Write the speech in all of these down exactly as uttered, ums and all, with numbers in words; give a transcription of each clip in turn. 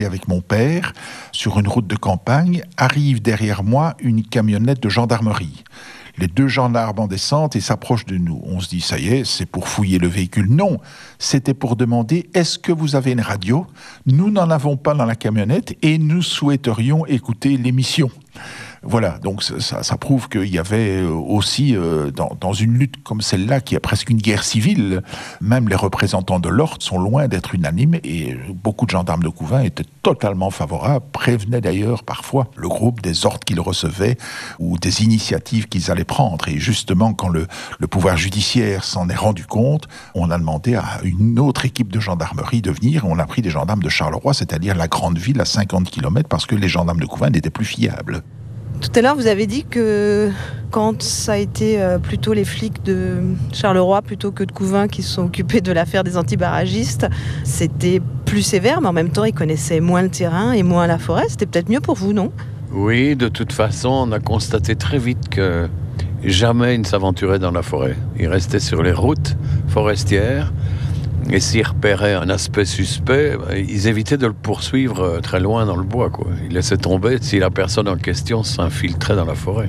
Et avec mon père, sur une route de campagne, arrive derrière moi une camionnette de gendarmerie. Les deux gendarmes en descente et s'approchent de nous. On se dit, ça y est, c'est pour fouiller le véhicule. Non, c'était pour demander, est-ce que vous avez une radio ? Nous n'en avons pas dans la camionnette et nous souhaiterions écouter l'émission. Voilà, donc ça, ça prouve qu'il y avait aussi, euh, dans, dans une lutte comme celle-là, qui est presque une guerre civile, même les représentants de l'ordre sont loin d'être unanimes et beaucoup de gendarmes de Couvain étaient totalement favorables, prévenaient d'ailleurs parfois le groupe des ordres qu'ils recevaient ou des initiatives qu'ils allaient prendre. Et justement, quand le, le pouvoir judiciaire s'en est rendu compte, on a demandé à une autre équipe de gendarmerie de venir. On a pris des gendarmes de Charleroi, c'est-à-dire la grande ville à cinquante kilomètres, parce que les gendarmes de Couvain n'étaient plus fiables. Tout à l'heure, vous avez dit que quand ça a été plutôt les flics de Charleroi plutôt que de Couvain qui se sont occupés de l'affaire des antibarragistes, c'était plus sévère, mais en même temps, ils connaissaient moins le terrain et moins la forêt. C'était peut-être mieux pour vous, non ? Oui, de toute façon, on a constaté très vite que jamais ils ne s'aventuraient dans la forêt. Ils restaient sur les routes forestières. Et s'ils repéraient un aspect suspect, ils évitaient de le poursuivre très loin dans le bois, quoi. Ils laissaient tomber si la personne en question s'infiltrait dans la forêt.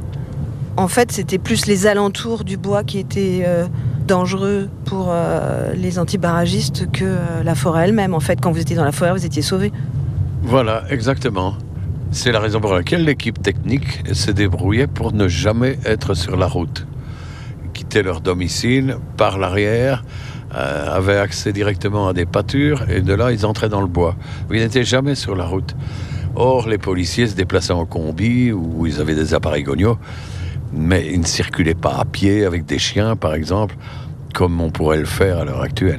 En fait, c'était plus les alentours du bois qui étaient euh, dangereux pour euh, les antibarragistes que euh, la forêt elle-même. En fait, quand vous étiez dans la forêt, vous étiez sauvés. Voilà, exactement. C'est la raison pour laquelle l'équipe technique s'est débrouillée pour ne jamais être sur la route. Quitter leur domicile par l'arrière, Euh, avaient accès directement à des pâtures et de là ils entraient dans le bois. Ils n'étaient jamais sur la route. Or les policiers se déplaçaient en combi ou ils avaient des appareils gognos, mais ils ne circulaient pas à pied avec des chiens par exemple, comme on pourrait le faire à l'heure actuelle.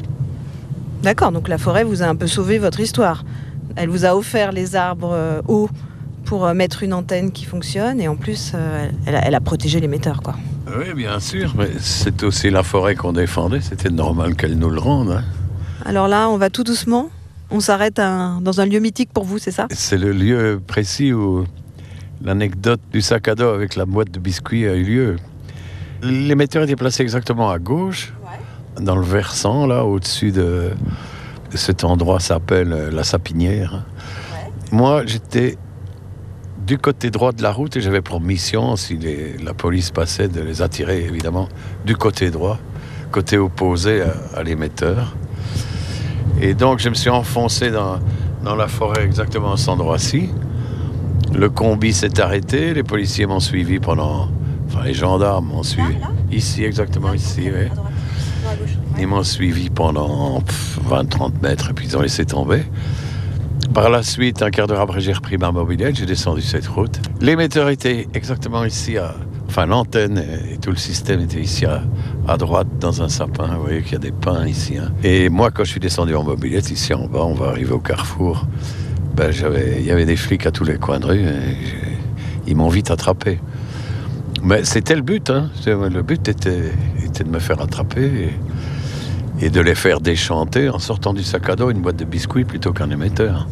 D'accord, donc la forêt vous a un peu sauvé votre histoire. Elle vous a offert les arbres euh, hauts pour euh, mettre une antenne qui fonctionne et en plus euh, elle, a, elle a protégé l'émetteur, quoi. Oui, bien sûr, mais c'est aussi la forêt qu'on défendait, c'était normal qu'elle nous le rende. Hein. Alors là, on va tout doucement, on s'arrête à, dans un lieu mythique pour vous, c'est ça ? C'est le lieu précis où l'anecdote du sac à dos avec la boîte de biscuits a eu lieu. L'émetteur était placé exactement à gauche, ouais. Dans le versant, là, au-dessus de cet endroit s'appelle la Sapinière. Ouais. Moi, j'étais du côté droit de la route et j'avais pour mission, si les, la police passait, de les attirer évidemment du côté droit, côté opposé à, à l'émetteur. Et donc je me suis enfoncé dans, dans la forêt exactement à cet endroit-ci. Le combi s'est arrêté, les policiers m'ont suivi pendant... Enfin les gendarmes m'ont suivi. Là, là ici, exactement ici, oui. Ils m'ont suivi pendant vingt à trente mètres et puis ils ont laissé tomber. Par la suite, un quart d'heure après, j'ai repris ma mobilette, j'ai descendu cette route. L'émetteur était exactement ici, à, enfin l'antenne et tout le système était ici à, à droite dans un sapin. Vous voyez qu'il y a des pins ici. Hein. Et moi, quand je suis descendu en mobilette, ici en bas, on va arriver au carrefour. Ben, j'avais, il y avait des flics à tous les coins de rue. Et ils m'ont vite attrapé. Mais c'était le but. Hein. Le but était, était de me faire attraper et, et de les faire déchanter en sortant du sac à dos une boîte de biscuits plutôt qu'un émetteur.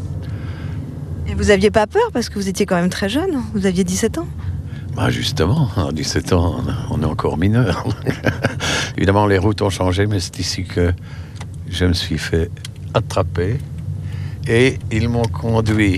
Et vous aviez pas peur parce que vous étiez quand même très jeune, vous aviez dix-sept ans ? Bah justement, à dix-sept ans, on est encore mineur. Évidemment, les routes ont changé, mais c'est ici que je me suis fait attraper. Et ils m'ont conduit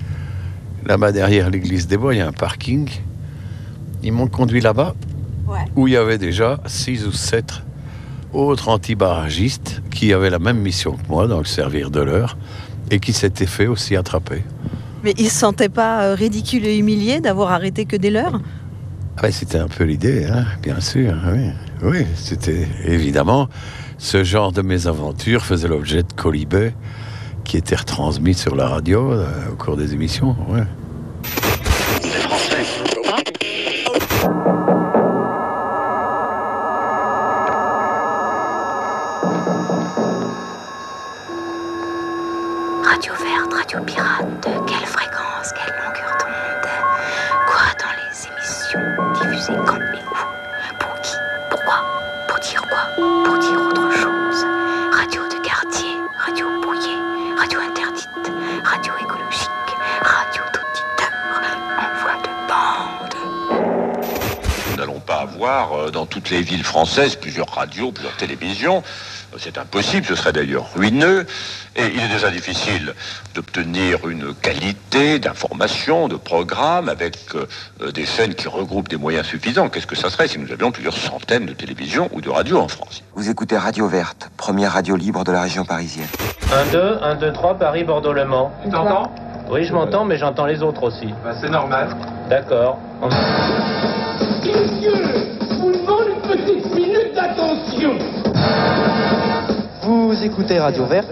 là-bas derrière l'église des Bois, il y a un parking. Ils m'ont conduit là-bas, ouais. Où il y avait déjà six ou sept autres antibarragistes qui avaient la même mission que moi, donc servir de l'heure, et qui s'étaient fait aussi attraper. Mais ils ne se sentaient pas ridicules et humiliés d'avoir arrêté que des leurs ? Ah ben, c'était un peu l'idée, hein, bien sûr. Oui. oui, c'était évidemment... Ce genre de mésaventure faisait l'objet de colibets qui étaient retransmis sur la radio euh, au cours des émissions. Ouais. Radio verte, radio pirate, quelle fréquence, quelle longueur d'onde? Quoi dans les émissions diffusées quand et où? Pour qui? Pourquoi? Pour dire quoi? Pour dire autre chose. Radio de quartier, radio brouillée, radio interdite, radio écologique, radio d'auditeur, envoi de bande. Nous n'allons pas avoir euh, dans toutes les villes françaises plusieurs radios, plusieurs télévisions. C'est impossible, ce serait d'ailleurs ruineux. Et il est déjà difficile d'obtenir une qualité d'information, de programme, avec euh, des chaînes qui regroupent des moyens suffisants. Qu'est-ce que ça serait si nous avions plusieurs centaines de télévisions ou de radios en France? Vous écoutez Radio Verte, première radio libre de la région parisienne. un deux, un deux trois, Paris, Bordeaux, Le Mans. Tu t'entends? Oui, je m'entends, mais j'entends les autres aussi. Bah, c'est normal. D'accord. Messieurs, vous demande une petite minute d'attention. Vous écoutez Radio Verte?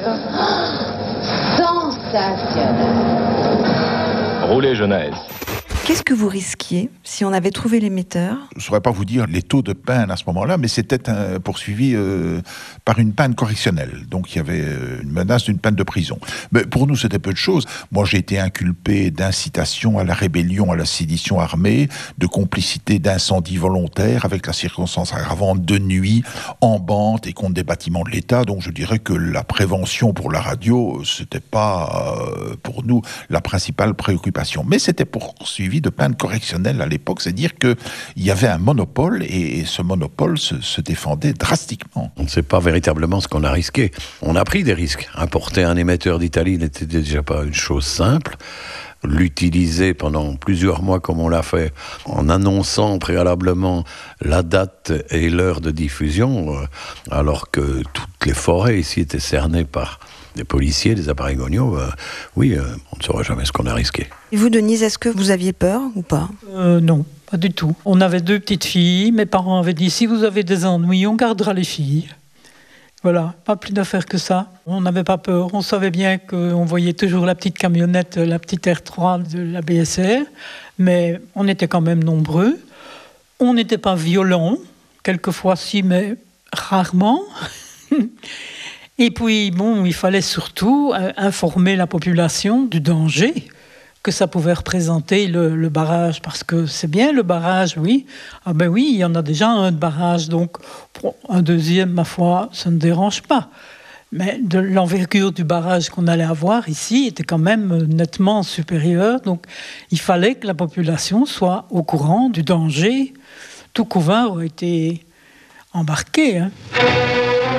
Sensationnel. Roulez Genèse. Qu'est-ce que vous risquiez si on avait trouvé l'émetteur? Je ne saurais pas vous dire les taux de peine à ce moment-là, mais c'était un, poursuivi euh, par une peine correctionnelle. Donc il y avait une menace d'une peine de prison. Mais pour nous, c'était peu de choses. Moi, j'ai été inculpé d'incitation à la rébellion, à la sédition armée, de complicité d'incendie volontaire avec la circonstance aggravante de nuit, en bande et contre des bâtiments de l'État. Donc je dirais que la prévention pour la radio, c'était pas euh, pour nous la principale préoccupation. Mais c'était poursuivi de peine correctionnelle à l'époque, c'est dire qu'il y avait un monopole et ce monopole se, se défendait drastiquement. On ne sait pas véritablement ce qu'on a risqué. On a pris des risques. Importer un émetteur d'Italie n'était déjà pas une chose simple. L'utiliser pendant plusieurs mois comme on l'a fait, en annonçant préalablement la date et l'heure de diffusion, alors que toutes les forêts ici étaient cernées par des policiers, des appareils goniaux, euh, oui, euh, on ne saura jamais ce qu'on a risqué. Et vous, Denise, est-ce que vous aviez peur ou pas? euh, Non, pas du tout. On avait deux petites filles, mes parents avaient dit, si vous avez des ennuis, on gardera les filles. Voilà, pas plus d'affaires que ça. On n'avait pas peur, on savait bien qu'on voyait toujours la petite camionnette, la petite R trois de la B S R, mais on était quand même nombreux. On n'était pas violents, quelquefois si, mais rarement. Et puis, bon, il fallait surtout euh, informer la population du danger que ça pouvait représenter le, le barrage. Parce que c'est bien le barrage, oui. Ah ben oui, il y en a déjà un de barrage, donc pour un deuxième, ma foi, ça ne dérange pas. Mais de l'envergure du barrage qu'on allait avoir ici était quand même nettement supérieure. Donc, il fallait que la population soit au courant du danger. Tout Couvain aurait été embarqué, hein.